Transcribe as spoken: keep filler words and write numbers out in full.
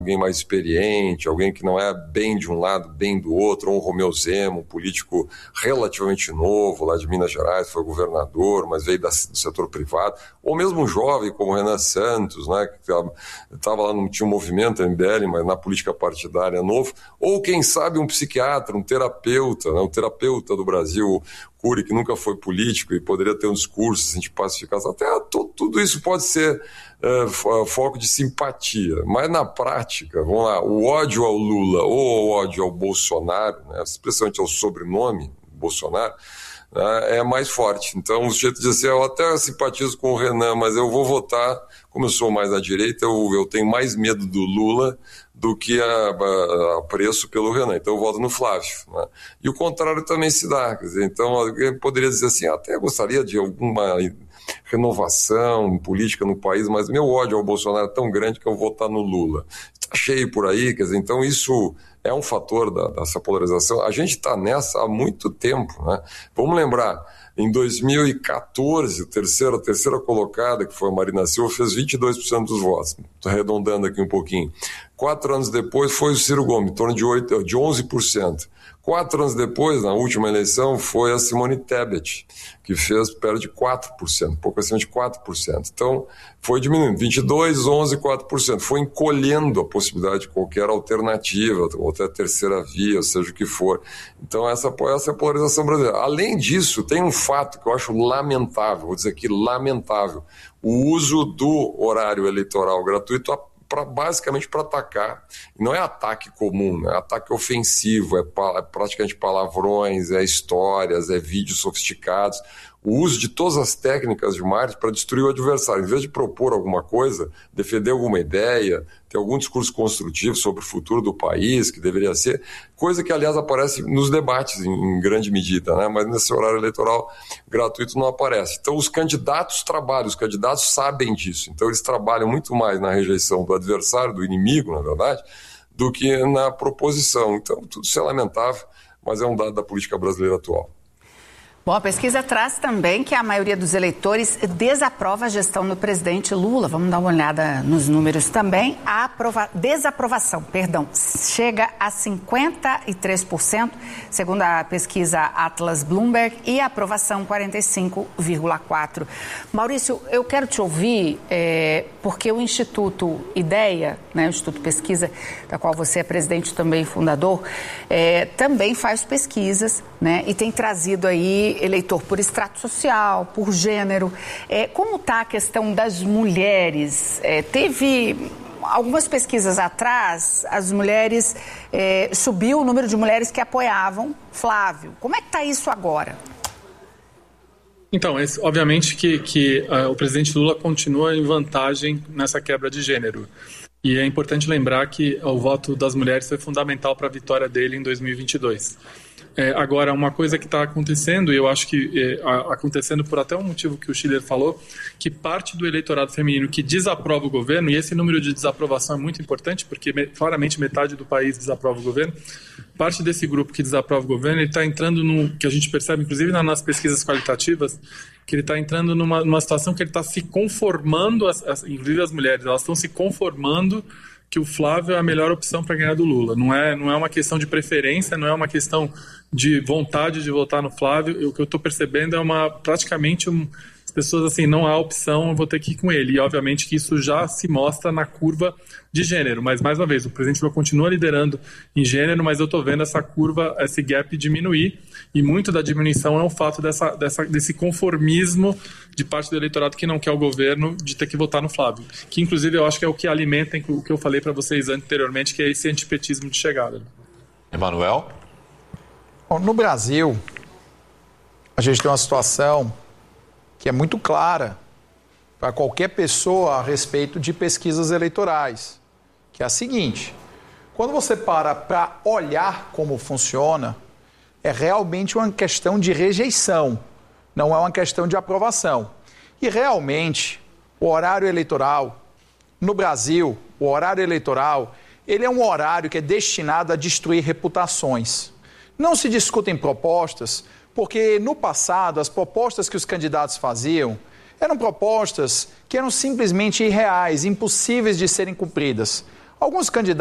alguém mais experiente, alguém que não é bem de um lado, bem do outro, ou um Romeu Zema, um político relativamente novo, lá de Minas Gerais, foi governador, mas veio do setor privado, ou mesmo um jovem como Renan Santos, né, que estava lá, não tinha um movimento M B L, mas na política partidária novo, ou quem sabe um psiquiatra, um terapeuta, né, um terapeuta do Brasil, Cury, que nunca foi político e poderia ter um discurso assim, de pacificação, até tudo isso pode ser é, foco de simpatia, mas na prática, vamos lá, o ódio ao Lula ou o ódio ao Bolsonaro, né, especialmente ao sobrenome Bolsonaro, né, é mais forte. Então o sujeito diz assim, eu até simpatizo com o Renan, mas eu vou votar, como eu sou mais à direita, eu, eu tenho mais medo do Lula do que a, a, a preço pelo Renan, então eu voto no Flávio, né? E o contrário também se dá, quer dizer, então alguém poderia dizer assim, até gostaria de alguma renovação política no país, mas meu ódio ao Bolsonaro é tão grande que eu vou votar no Lula. Está cheio por aí, quer dizer, então isso é um fator da, dessa polarização. A gente está nessa há muito tempo, né? Vamos lembrar, em dois mil e quatorze, a terceira, a terceira colocada, que foi a Marina Silva, fez vinte e dois por cento dos votos. Estou arredondando aqui um pouquinho. Quatro anos depois foi o Ciro Gomes, em torno de, oito, de onze por cento. Quatro anos depois, na última eleição, foi a Simone Tebet, que fez perto de quatro por cento, pouco acima de quatro por cento. Então, foi diminuindo, vinte e dois por cento, onze por cento, quatro por cento. Foi encolhendo a possibilidade de qualquer alternativa, ou até terceira via, ou seja o que for. Então, essa, essa é a polarização brasileira. Além disso, tem um fato que eu acho lamentável, vou dizer aqui lamentável, o uso do horário eleitoral gratuito Pra, basicamente para atacar, e não é ataque comum, é ataque ofensivo, é, pa, é praticamente palavrões, é histórias, é vídeos sofisticados, o uso de todas as técnicas de marketing para destruir o adversário, em vez de propor alguma coisa, defender alguma ideia, ter algum discurso construtivo sobre o futuro do país, que deveria ser, coisa que, aliás, aparece nos debates, em, em grande medida, né? Mas nesse horário eleitoral gratuito não aparece. Então, os candidatos trabalham, os candidatos sabem disso, então eles trabalham muito mais na rejeição do adversário, do inimigo, na verdade, do que na proposição. Então, tudo isso é lamentável, mas é um dado da política brasileira atual. Bom, a pesquisa traz também que a maioria dos eleitores desaprova a gestão do presidente Lula. Vamos dar uma olhada nos números também. A aprova... desaprovação, perdão, chega a cinquenta e três por cento, segundo a pesquisa Atlas Bloomberg, e a aprovação quarenta e cinco vírgula quatro por cento. Maurício, eu quero te ouvir, é, porque o Instituto IDEA, né, o Instituto Pesquisa, da qual você é presidente também fundador, é, também faz pesquisas, né, e tem trazido aí eleitor por extrato social, por gênero. É, como está a questão das mulheres? É, teve algumas pesquisas atrás, as mulheres, é, subiu o número de mulheres que apoiavam Flávio. Como é que está isso agora? Então, esse, obviamente que, que uh, o presidente Lula continua em vantagem nessa quebra de gênero. E é importante lembrar que o voto das mulheres foi fundamental para a vitória dele em dois mil e vinte e dois. É, agora, uma coisa que está acontecendo, e eu acho que é, a, acontecendo por até um motivo que o Schiller falou, que parte do eleitorado feminino que desaprova o governo, e esse número de desaprovação é muito importante, porque me, claramente metade do país desaprova o governo, parte desse grupo que desaprova o governo, ele está entrando no, que a gente percebe, inclusive nas pesquisas qualitativas, que ele está entrando numa, numa situação que ele está se conformando, as, as, inclusive as mulheres, elas estão se conformando que o Flávio é a melhor opção para ganhar do Lula. Não é, não é uma questão de preferência, não é uma questão de vontade de votar no Flávio. O que eu estou percebendo é uma, praticamente um, as pessoas assim, não há opção, eu vou ter que ir com ele. E obviamente que isso já se mostra na curva de gênero. Mas, mais uma vez, o presidente Lula continua liderando em gênero, mas eu estou vendo essa curva, esse gap diminuir. E muito da diminuição é o fato dessa, dessa, desse conformismo de parte do eleitorado que não quer o governo de ter que votar no Flávio. Que, inclusive, eu acho que é o que alimenta o que eu falei para vocês anteriormente, que é esse antipetismo de chegada. Emanuel? Bom, no Brasil, a gente tem uma situação que é muito clara para qualquer pessoa a respeito de pesquisas eleitorais, que é a seguinte: quando você para para olhar como funciona, é realmente uma questão de rejeição, não é uma questão de aprovação. E realmente, o horário eleitoral, no Brasil, o horário eleitoral, ele é um horário que é destinado a destruir reputações. Não se discutem propostas, porque no passado as propostas que os candidatos faziam eram propostas que eram simplesmente irreais, impossíveis de serem cumpridas. Alguns candidatos